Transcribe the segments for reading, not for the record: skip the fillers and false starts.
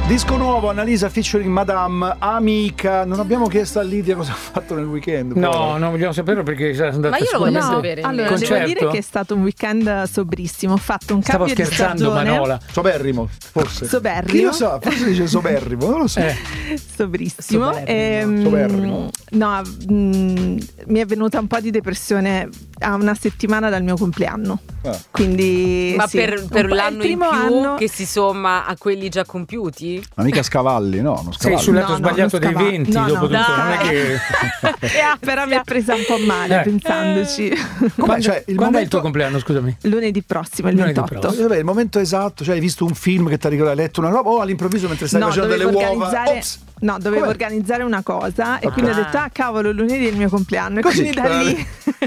Disco nuovo, Annalisa featuring Madame, Amica. Non abbiamo chiesto a Lidia cosa ha fatto nel weekend. No, non vogliamo sapere perché è andata. Ma io lo voglio sapere. Allora, concerto? devo dire che è stato un weekend sobrissimo. Ho fatto un Stavo cambio scherzando, di stagione. Manola. Soberrimo, forse. Soberrimo. Chi lo sa? Forse dice soberrimo, non lo so. Sobrissimo. Soberrimo. No, mi è venuta un po' di depressione a una settimana dal mio compleanno. Quindi Ma sì, per l'anno in più anno che si somma a quelli già compiuti? Ma mica scavalli, no? Non Sei scavalli. sul lato No, sbagliato non dei scava- 20, no, dopo no, tutto. Non è che... però mi ha presa un po' male pensandoci. Com'è, cioè, Quando è il tuo compleanno, scusami? Lunedì prossimo, il Lunedì 28. prossimo. Vabbè, il momento esatto, cioè hai visto un film che ti ha ricordato, hai letto una roba o all'improvviso mentre stai facendo delle dovevo uova. organizzare- Ops! No, dovevo Com'è? organizzare una cosa e quindi ho detto, cavolo, lunedì è il mio compleanno. E Così, quindi da lì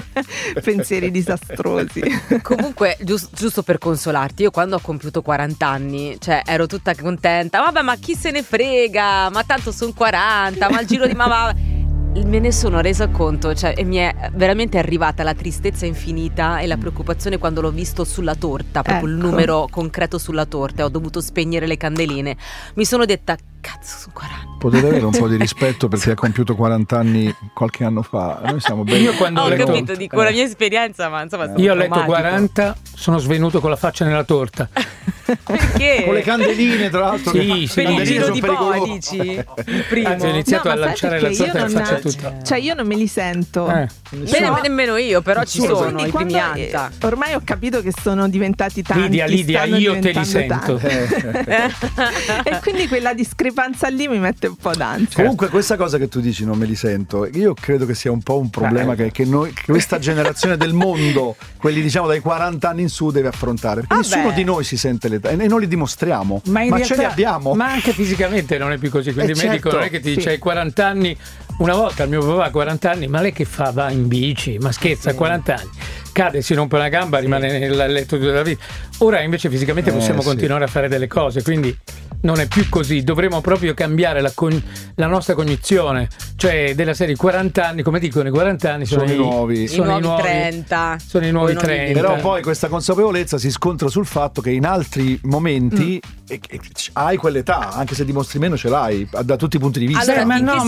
pensieri disastrosi. Comunque, giusto per consolarti, io quando ho compiuto 40 anni, cioè ero tutta contenta. Vabbè, ma chi se ne frega? Ma tanto sono 40, ma il giro di mamma. Me ne sono resa conto, cioè, e mi è veramente arrivata la tristezza infinita e la preoccupazione quando l'ho visto sulla torta, proprio il Ecco. numero concreto sulla torta, e ho dovuto spegnere le candeline. Mi sono detta, cazzo, sono 40. Potete avere un po' di rispetto perché ha compiuto 40 anni qualche anno fa. Noi siamo ben... Io quando Ho ho letto, capito, dico la mia esperienza, ma insomma io ho letto traumatico. 40, sono svenuto con la faccia nella torta. Perché? Con le candeline, tra l'altro. Sì, sì. Per il candeline giro sono di boa, pericolose. dici? Il primo. Anzi, ho iniziato No, a ma sai lanciare la perché torta in io faccia non- a tutta. Cioè io non me li sento. Bene, nemmeno io, però ci E sono quindi i primi quando- anta. ormai ho capito che sono diventati tanti. Lidia, stanno io te li diventando sento. tanti. E quindi quella discrepanza lì mi mette un po' d'ansia. Comunque questa cosa che tu dici non me li sento. Io credo che sia un po' un problema che noi, che questa generazione del mondo, quelli diciamo dai 40 anni in su, deve affrontare. Perché nessuno di noi si sente l'età e non li dimostriamo. Ma in realtà, ce li abbiamo. Ma anche fisicamente non è più così. Quindi il certo, medico non è che ti dice sì. hai 40 anni. Una volta il mio papà ha 40 anni, ma lei che fa? Va in bici, ma scherza, a 40 anni. Cade, si rompe una gamba, rimane nel letto tutta la vita. Ora invece fisicamente possiamo sì. continuare a fare delle cose, quindi non è più così. Dovremmo proprio cambiare la nostra cognizione, cioè della serie 40 anni, come dicono, i 40 anni sono, Sono i nuovi. I nuovi 30. Sono i nuovi O i nuovi 30. Però poi questa consapevolezza si scontra sul fatto che in altri momenti e hai quell'età, anche se dimostri meno ce l'hai, da tutti i punti di vista. Allora, ma finché no, si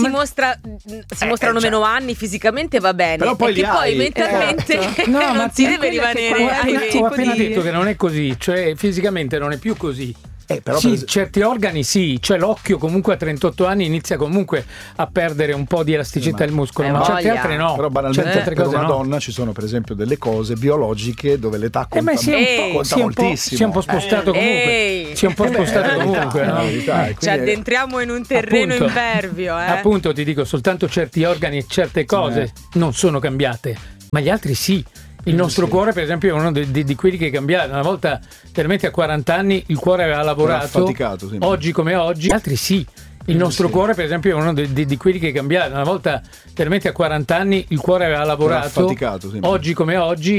ma- mostrano meno anni fisicamente va bene, Però poi e che li poi hai. mentalmente No, non ma si quello deve è che rimanere quando ai hai 20. ho appena di- detto che non è così, cioè fisicamente non è più così. Però Sì, per certi organi sì, cioè l'occhio comunque a 38 anni inizia comunque a perdere un po' di elasticità del muscolo, ma certi voglia. altri no. Però banalmente Certe altre per cose una no. donna ci sono per esempio delle cose biologiche dove l'età conta, Ma si è conta un po', moltissimo. si è un po' spostato comunque. Ehi. Si è un po' spostato comunque, no? Ci addentriamo in un terreno Appunto. impervio, Appunto ti dico, soltanto certi organi e certe cose non sono cambiate, ma gli altri sì. Il nostro cuore, per esempio, è uno di quelli che è cambiato. Una volta, veramente a 40 anni, il cuore aveva lavorato. affaticato, sì. Oggi come oggi, gli altri sì. Il nostro cuore, per esempio, è uno di quelli che è cambiato. Una volta, veramente a 40 anni, il cuore aveva lavorato. affaticato, sì. Oggi come oggi.